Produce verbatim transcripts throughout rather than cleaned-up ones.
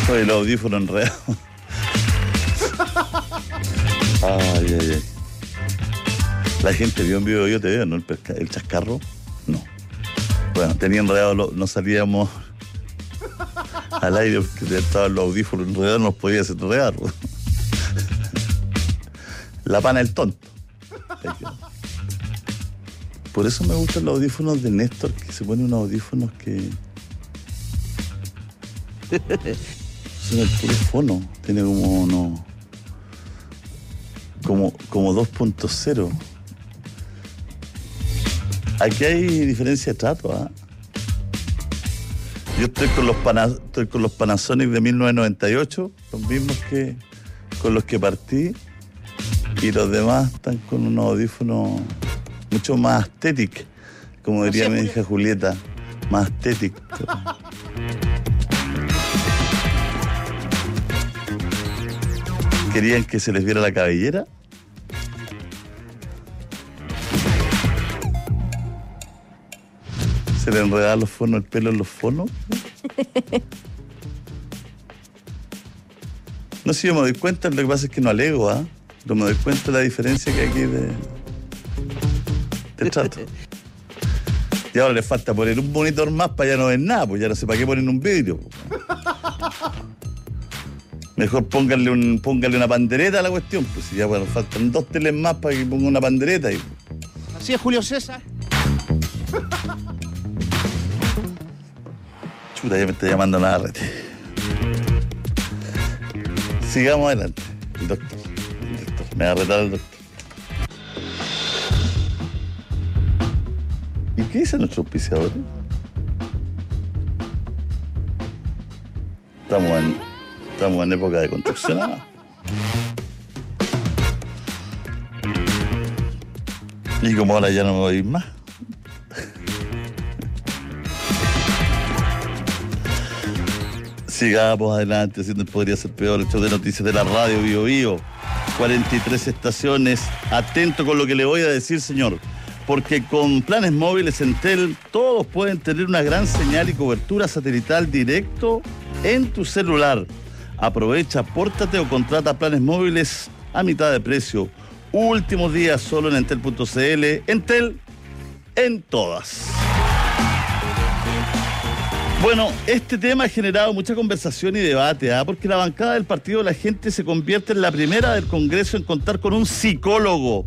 Oye, el audífono enredado. Ay, ay, ay. La gente vio en vivo, yo te veo, ¿no? El, pesca, el chascarro, no. Bueno, tenía enredado, lo, no salíamos al aire porque estaban los audífonos enredados, no nos podías enredar. La pana del tonto. Por eso me gustan los audífonos de Néstor, que se ponen unos audífonos que son el puro fono. Tiene como no, como, como dos punto cero. Aquí hay diferencia de trato, ¿ah? ¿eh? Yo estoy con los Pana, estoy con los Panasonic de mil novecientos noventa y ocho, los mismos que con los que partí, y los demás están con unos audífonos mucho más aesthetic, como diría mi hija Julieta, más aesthetic. ¿Querían que se les viera la cabellera? ¿Se le enredaba los fonos, el pelo en los fonos? No sé si yo me doy cuenta, lo que pasa es que no alego, ¿ah? ¿eh? No me doy cuenta de la diferencia que hay aquí de, de trato. Y ahora le falta poner un monitor más para ya no ver nada, pues ya no sé para qué poner un vidrio. Mejor pónganle, un, pónganle una pandereta a la cuestión, pues si ya bueno, faltan dos teles más para que ponga una pandereta. Y... Así es, Julio César. Chuta, ya me está llamando Navarrete. Sigamos adelante. El doctor. El doctor. Me va a retar el doctor. ¿Y qué dicen nuestros auspiciadores? Estamos en, estamos en época de construcción. ¿No? Y como ahora ya no me voy a ir más. Sigamos adelante, haciendo podría ser peor el show de noticias de la radio Bio Bio. cuarenta y tres estaciones. Atento con lo que le voy a decir, señor. Porque con planes móviles Entel, todos pueden tener una gran señal y cobertura satelital directo en tu celular. Aprovecha, pórtate o contrata planes móviles a mitad de precio. Últimos días solo en entel punto c l. Entel, en todas. Bueno, este tema ha generado mucha conversación y debate, ¿eh? Porque la bancada del Partido de la Gente se convierte en la primera del Congreso en contar con un psicólogo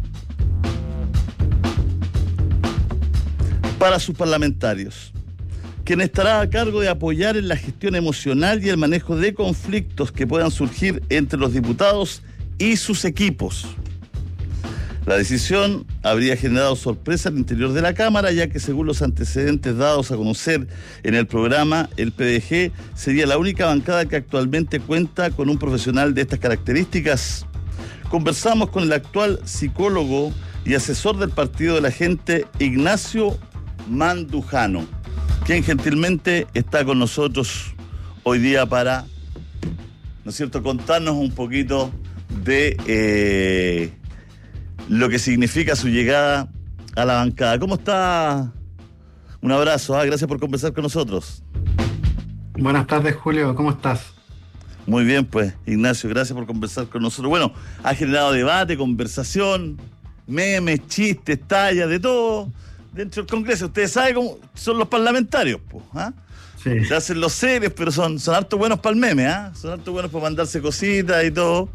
para sus parlamentarios, quien estará a cargo de apoyar en la gestión emocional y el manejo de conflictos que puedan surgir entre los diputados y sus equipos. La decisión habría generado sorpresa al interior de la Cámara, ya que según los antecedentes dados a conocer en el programa, el P D G sería la única bancada que actualmente cuenta con un profesional de estas características. Conversamos con el actual psicólogo y asesor del Partido de la Gente, Ignacio Mandujano, quien gentilmente está con nosotros hoy día para, ¿no es cierto?, contarnos un poquito de... Eh, lo que significa su llegada a la bancada. ¿Cómo está? Un abrazo, ¿eh? Gracias por conversar con nosotros. Buenas tardes, Julio, ¿cómo estás? Muy bien, pues, Ignacio, gracias por conversar con nosotros. Bueno, ha generado debate, conversación, memes, chistes, tallas, de todo dentro del Congreso. Ustedes saben cómo son los parlamentarios, pues, ¿ah? Sí. Se hacen los serios, pero son, son harto buenos para el meme, ¿ah? Son harto buenos para mandarse cositas y todo.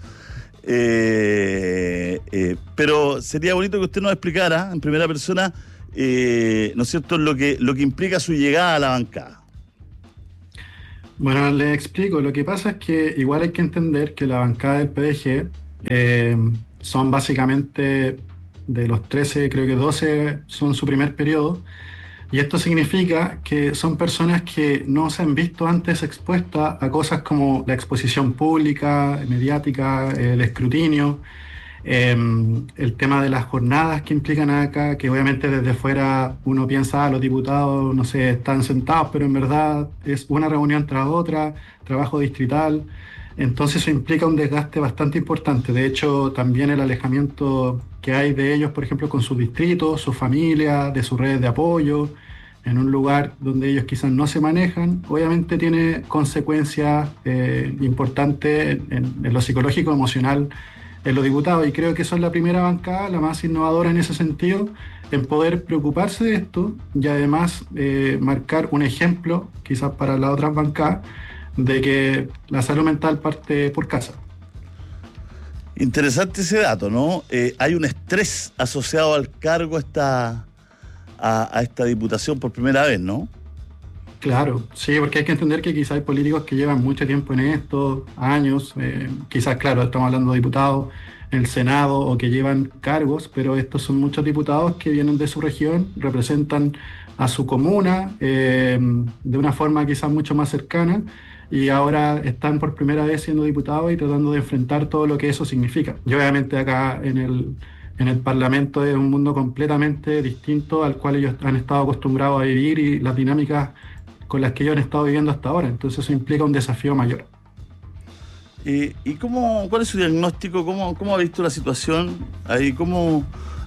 Eh, eh, pero sería bonito que usted nos explicara en primera persona, eh, ¿no es cierto?, lo que, lo que implica su llegada a la bancada. Bueno, le explico. Lo que pasa es que igual hay que entender que la bancada del P D G eh, son básicamente de los trece, creo que doce son su primer periodo. Y esto significa que son personas que no se han visto antes expuestas a cosas como la exposición pública, mediática, el escrutinio, eh, el tema de las jornadas que implican acá, que obviamente desde fuera uno piensa, ah, los diputados, no sé, están sentados, pero en verdad es una reunión tras otra, trabajo distrital. Entonces eso implica un desgaste bastante importante. De hecho, también el alejamiento que hay de ellos, por ejemplo, con sus distritos, su familia, de sus redes de apoyo. en un lugar donde ellos quizás no se manejan, obviamente tiene consecuencias eh, importantes en, en lo psicológico, emocional, en los diputados. Y creo que son la primera bancada, la más innovadora en ese sentido, en poder preocuparse de esto y además eh, marcar un ejemplo, quizás para las otras bancadas, de que la salud mental parte por casa. Interesante ese dato, ¿no? Eh, hay un estrés asociado al cargo a esta, a, a esta diputación por primera vez, ¿no? Claro, sí, porque hay que entender que quizás hay políticos que llevan mucho tiempo en esto, años, eh, quizás, claro, estamos hablando de diputados en el Senado o que llevan cargos, pero estos son muchos diputados que vienen de su región, representan a su comuna eh, de una forma quizás mucho más cercana, y ahora están por primera vez siendo diputados y tratando de enfrentar todo lo que eso significa. Y obviamente acá en el, en el Parlamento es un mundo completamente distinto al cual ellos han estado acostumbrados a vivir y las dinámicas con las que ellos han estado viviendo hasta ahora. Entonces eso implica un desafío mayor. Eh, ¿Y cómo, cuál es su diagnóstico? ¿Cómo, cómo ha visto la situación ahí? ¿Cómo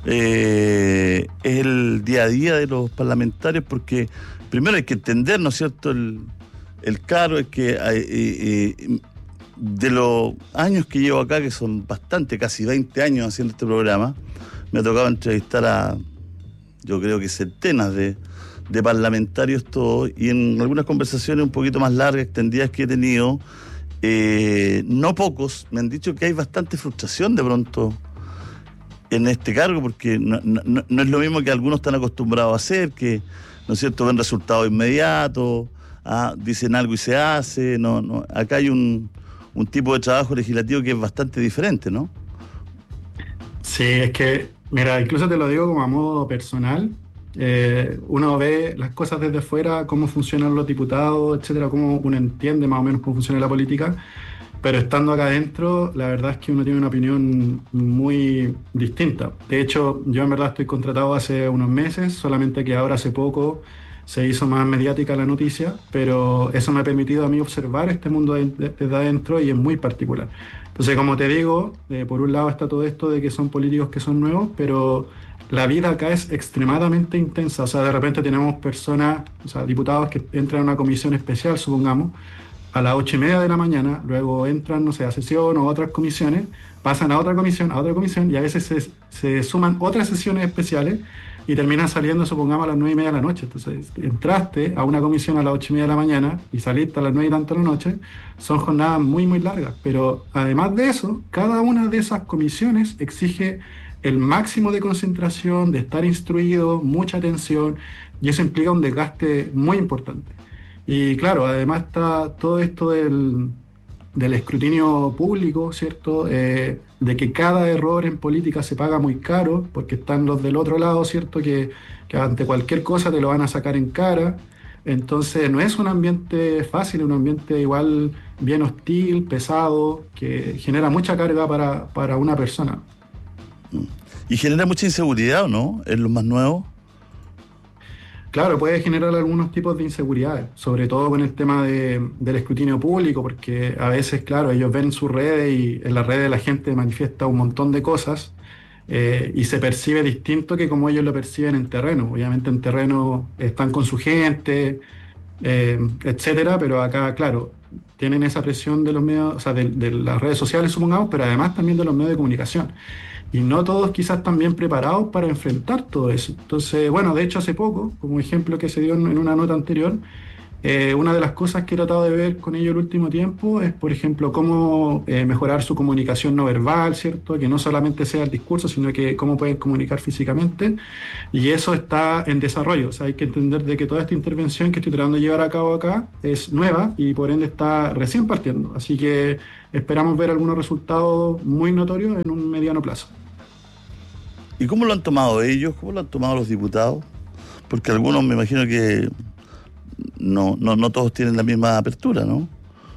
eh, es el día a día de los parlamentarios? Porque primero hay que entender, ¿no es cierto?, el, el cargo, es que hay, eh, eh, de los años que llevo acá, que son bastante, casi veinte años haciendo este programa, me ha tocado entrevistar a, yo creo que centenas de, de parlamentarios todos, y en algunas conversaciones un poquito más largas, extendidas que he tenido, eh, no pocos me han dicho que hay bastante frustración de pronto en este cargo, porque no, no, no es lo mismo que algunos están acostumbrados a hacer, que, ¿no es cierto?, ven resultados inmediatos, ah, dicen algo y se hace. No, no, acá hay un, un tipo de trabajo legislativo que es bastante diferente, ¿no? Sí, es que, mira, incluso te lo digo como a modo personal, eh, uno ve las cosas desde fuera, cómo funcionan los diputados, etcétera, cómo uno entiende más o menos cómo funciona la política, pero estando acá adentro, la verdad es que uno tiene una opinión muy distinta. De hecho, yo en verdad estoy contratado hace unos meses, solamente que ahora hace poco se hizo más mediática la noticia, pero eso me ha permitido a mí observar este mundo desde adentro y es muy particular. Entonces, como te digo, eh, por un lado está todo esto de que son políticos que son nuevos, pero la vida acá es extremadamente intensa. O sea, de repente tenemos personas, o sea, diputados que entran a una comisión especial, supongamos, a las ocho y media de la mañana, luego entran, no sé, a sesión o a otras comisiones, pasan a otra comisión, a otra comisión, y a veces se, se suman otras sesiones especiales y terminan saliendo, supongamos, a las nueve y media de la noche. Entonces, entraste a una comisión a las ocho y media de la mañana y saliste a las nueve y tanto de la noche. Son jornadas muy, muy largas. Pero además de eso, cada una de esas comisiones exige el máximo de concentración, de estar instruido, mucha atención, y eso implica un desgaste muy importante. Y claro, además está todo esto del, del escrutinio público, ¿cierto? Eh, de que cada error en política se paga muy caro, porque están los del otro lado, ¿cierto? Que, que ante cualquier cosa te lo van a sacar en cara. Entonces no es un ambiente fácil, es un ambiente igual bien hostil, pesado, que genera mucha carga para, para una persona. Y genera mucha inseguridad, ¿o no?, en los más nuevos. Claro, puede generar algunos tipos de inseguridades, sobre todo con el tema de, del escrutinio público, porque a veces, claro, ellos ven sus redes y en las redes la gente manifiesta un montón de cosas eh, y se percibe distinto que como ellos lo perciben en terreno. Obviamente en terreno están con su gente, eh, etcétera, pero acá, claro, tienen esa presión de los medios, o sea, de, de las redes sociales, supongamos, pero además también de los medios de comunicación. Y no todos quizás están bien preparados para enfrentar todo eso. Entonces, bueno, de hecho hace poco, como ejemplo que se dio en una nota anterior, eh, una de las cosas que he tratado de ver con ellos el último tiempo es, por ejemplo, cómo eh, mejorar su comunicación no verbal, ¿cierto? Que no solamente sea el discurso, sino que cómo pueden comunicar físicamente. Y eso está en desarrollo. O sea, hay que entender de que toda esta intervención que estoy tratando de llevar a cabo acá es nueva y por ende está recién partiendo. Así que esperamos ver algunos resultados muy notorios en un mediano plazo. ¿Y cómo lo han tomado ellos? ¿Cómo lo han tomado los diputados? Porque algunos me imagino que no, no, no todos tienen la misma apertura, ¿no?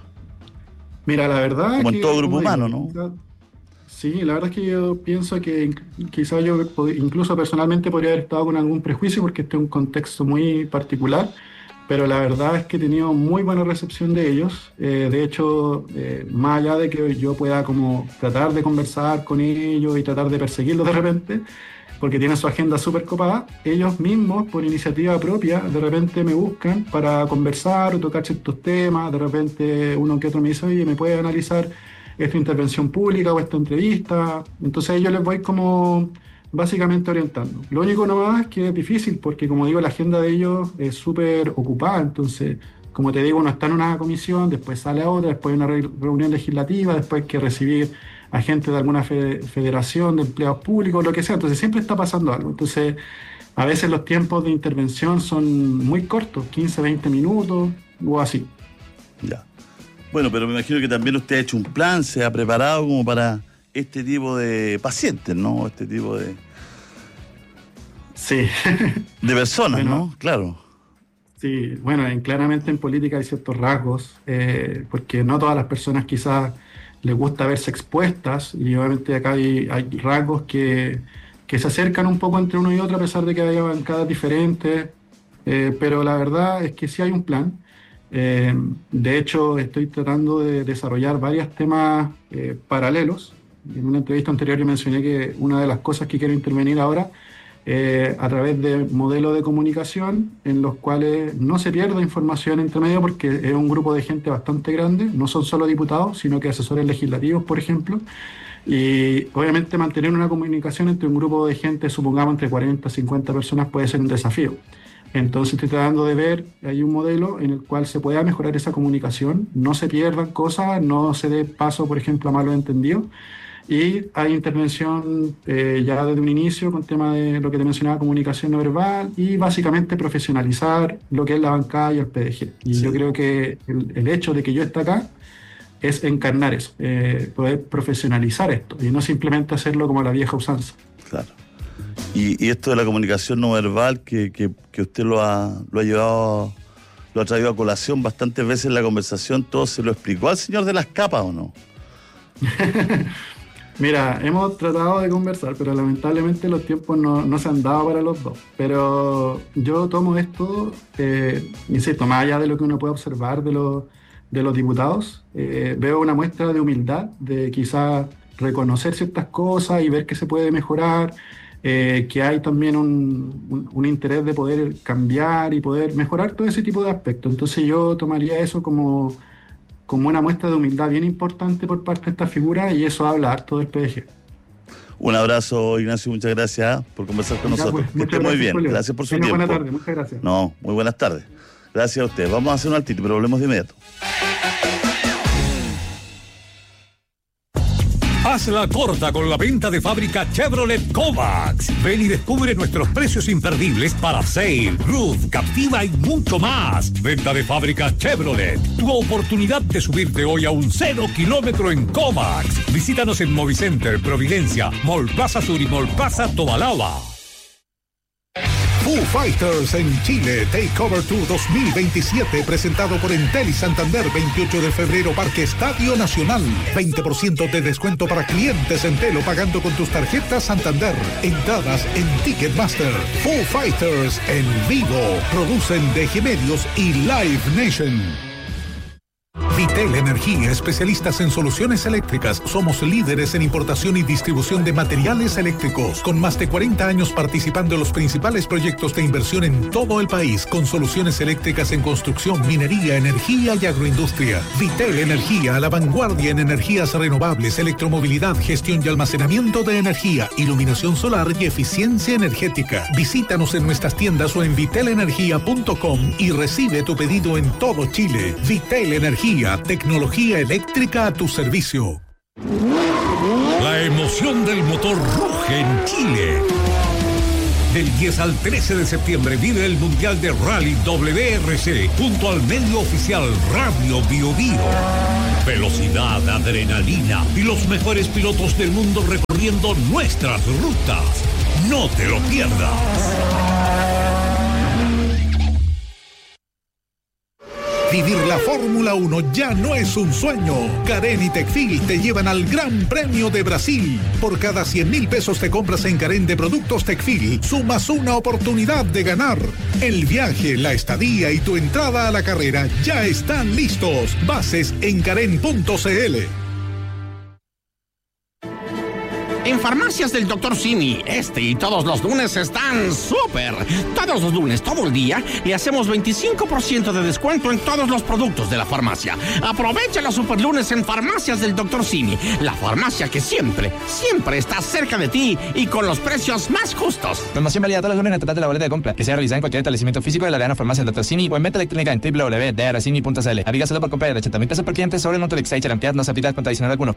Mira, la verdad... Como que, en todo grupo como humano, digo, ¿no? Sí, la verdad es que yo pienso que quizás yo incluso personalmente podría haber estado con algún prejuicio porque este es un contexto muy particular, pero la verdad es que he tenido muy buena recepción de ellos. Eh, de hecho, eh, más allá de que yo pueda como tratar de conversar con ellos y tratar de perseguirlos de repente, porque tienen su agenda súper copada, ellos mismos, por iniciativa propia, de repente me buscan para conversar o tocar ciertos temas. De repente uno que otro me dice, oye, ¿me puedes analizar esta intervención pública o esta entrevista? Entonces yo les voy como básicamente orientando. Lo único nomás es que es difícil porque, como digo, la agenda de ellos es súper ocupada. Entonces, como te digo, uno está en una comisión, después sale a otra, después hay una re- reunión legislativa, después hay que recibir a gente de alguna fe- federación de empleados públicos, lo que sea. Entonces siempre está pasando algo. Entonces a veces los tiempos de intervención son muy cortos, quince, veinte minutos o así. Ya. Bueno, pero me imagino que también usted ha hecho un plan, se ha preparado como para este tipo de pacientes, ¿no? Este tipo de... Sí. De personas, Bueno, ¿no? Claro. Sí, bueno, en, claramente en política hay ciertos rasgos, eh, porque no todas las personas quizás les gusta verse expuestas, y obviamente acá hay, hay rasgos que, que se acercan un poco entre uno y otro a pesar de que haya bancadas diferentes, eh, pero la verdad es que sí hay un plan. Eh, de hecho, estoy tratando de desarrollar varios temas eh, paralelos. En una entrevista anterior yo mencioné que una de las cosas que quiero intervenir ahora Eh, a través de modelos de comunicación en los cuales no se pierda información entre medio, porque es un grupo de gente bastante grande, no son solo diputados, sino que asesores legislativos, por ejemplo, y obviamente mantener una comunicación entre un grupo de gente, supongamos entre cuarenta, cincuenta personas, puede ser un desafío. Entonces estoy tratando de ver, hay un modelo en el cual se pueda mejorar esa comunicación, no se pierdan cosas, no se dé paso, por ejemplo, a malos entendidos. Y hay intervención eh, ya desde un inicio con tema de lo que te mencionaba, comunicación no verbal, y básicamente profesionalizar lo que es la bancada y el P D G. Y Sí. yo creo que el, el hecho de que yo esté acá es encarnar eso, eh, poder profesionalizar esto y no simplemente hacerlo como la vieja usanza. Claro. Y, y esto de la comunicación no verbal, que, que, que usted lo ha, lo ha llevado, lo ha traído a colación bastantes veces en la conversación, ¿todo se lo explicó al señor de las capas o no? Mira, hemos tratado de conversar, pero lamentablemente los tiempos no, no se han dado para los dos. Pero yo tomo esto, eh, insisto, más allá de lo que uno puede observar de los, de los diputados, eh, veo una muestra de humildad, de quizás reconocer ciertas cosas y ver que se puede mejorar, eh, que hay también un, un, un interés de poder cambiar y poder mejorar todo ese tipo de aspectos. Entonces yo tomaría eso como... como una muestra de humildad bien importante por parte de esta figura, y eso habla harto del P D G. Un abrazo, Ignacio, muchas gracias por conversar con Ya, nosotros. pues, que muchas esté muy gracias, bien, Julio. gracias por su Tenga tiempo. buena tarde, muchas gracias. No, muy buenas tardes. Gracias a usted. Vamos a hacer un altito, pero hablemos de inmediato. Hazla corta con la venta de fábrica Chevrolet Kovacs. Ven y descubre nuestros precios imperdibles para Sail, Roof, Captiva y mucho más. Venta de fábrica Chevrolet. Tu oportunidad de subirte hoy a un cero kilómetro en Kovacs. Visítanos en Movicenter, Providencia, Mall Plaza Sur y Mall Plaza Tobalaba. Foo Fighters en Chile, Takeover Tour dos mil veintisiete, presentado por Entel y Santander, veintiocho de febrero, Parque Estadio Nacional. veinte por ciento de descuento para clientes Entel o pagando con tus tarjetas Santander. Entradas en Ticketmaster. Foo Fighters en vivo. Producen D G Medios y Live Nation. Vitel Energía, especialistas en soluciones eléctricas. Somos líderes en importación y distribución de materiales eléctricos, con más de cuarenta años participando en los principales proyectos de inversión en todo el país, con soluciones eléctricas en construcción, minería, energía y agroindustria. Vitel Energía, a la vanguardia en energías renovables, electromovilidad, gestión y almacenamiento de energía, iluminación solar y eficiencia energética. Visítanos en nuestras tiendas o en vitel energía punto com y recibe tu pedido en todo Chile. Vitel Energía, tecnología eléctrica a tu servicio. La emoción del motor ruge en Chile. Del diez al trece de septiembre vive el Mundial de Rally W R C junto al medio oficial Radio Bio Bio. Velocidad, adrenalina y los mejores pilotos del mundo recorriendo nuestras rutas. No te lo pierdas. Vivir la Fórmula uno ya no es un sueño. Carén y Tecfil te llevan al Gran Premio de Brasil. Por cada cien mil pesos te compras en Carén de productos Tecfil, sumas una oportunidad de ganar. El viaje, la estadía y tu entrada a la carrera ya están listos. Bases en carén punto c l. En Farmacias del doctor Simi, este y todos los lunes están súper. Todos los lunes, todo el día, le hacemos veinticinco por ciento de descuento en todos los productos de la farmacia. Aprovecha los super lunes en Farmacias del doctor Simi, la farmacia que siempre, siempre está cerca de ti y con los precios más justos. Promoción válida todos los lunes en total de la boleta de compra, que sea realizada en cualquier establecimiento físico de la Arena Farmacia del doctor Simi o en venta electrónica en doble u doble u doble u punto d r simi punto c l. Aplica solo por compra de ochenta mil pesos por cliente sobre el monto de Exchange. La cantidad no se aplica con adicional alguno.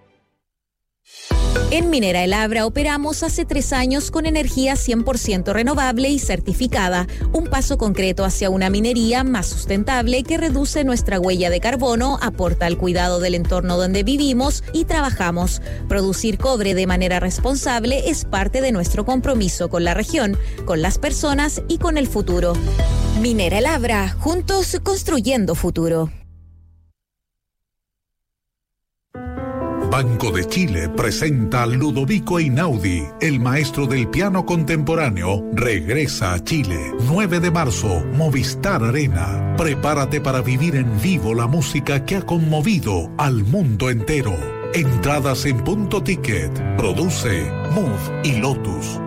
En Minera El Abra operamos hace tres años con energía cien por ciento renovable y certificada, un paso concreto hacia una minería más sustentable que reduce nuestra huella de carbono, aporta al cuidado del entorno donde vivimos y trabajamos. Producir cobre de manera responsable es parte de nuestro compromiso con la región, con las personas y con el futuro. Minera El Abra, juntos construyendo futuro. Banco de Chile presenta a Ludovico Einaudi, el maestro del piano contemporáneo, regresa a Chile. nueve de marzo, Movistar Arena. Prepárate para vivir en vivo la música que ha conmovido al mundo entero. Entradas en Punto Ticket. Produce Move y Lotus.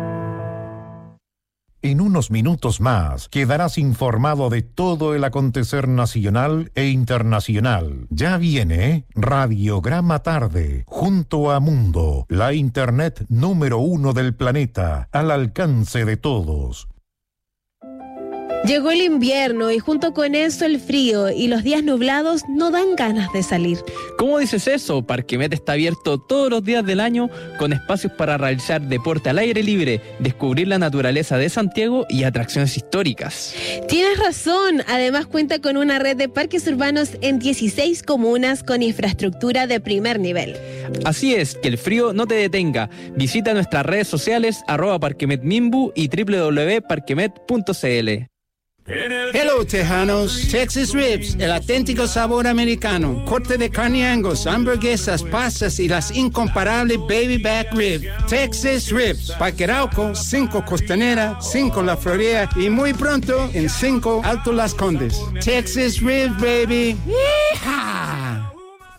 En unos minutos más quedarás informado de todo el acontecer nacional e internacional. Ya viene Radiograma Tarde, junto a Mundo, la internet número uno del planeta, al alcance de todos. Llegó el invierno y junto con eso el frío y los días nublados no dan ganas de salir. ¿Cómo dices eso? Parquemet está abierto todos los días del año con espacios para realizar deporte al aire libre, descubrir la naturaleza de Santiago y atracciones históricas. Tienes razón, además cuenta con una red de parques urbanos en dieciséis comunas con infraestructura de primer nivel. Así es, que el frío no te detenga. Visita nuestras redes sociales arroba parquemetmimbu y doble u doble u doble u punto parquemet punto c l. Hello, Tejanos. Texas Ribs, el auténtico sabor americano. Corte de carne Angus, hamburguesas, pastas y las incomparables Baby Back Rib. Texas Ribs, Parque Arauco, cinco Costanera, cinco La Florida y muy pronto en cinco Alto Las Condes. Texas Ribs, baby. ¡Yeehaw!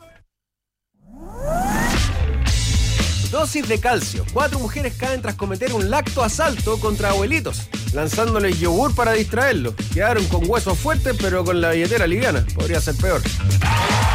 Dosis de calcio. Cuatro mujeres caen tras cometer un lacto asalto contra abuelitos, lanzándoles yogur para distraerlos. Quedaron con huesos fuertes, pero con la billetera liviana. Podría ser peor.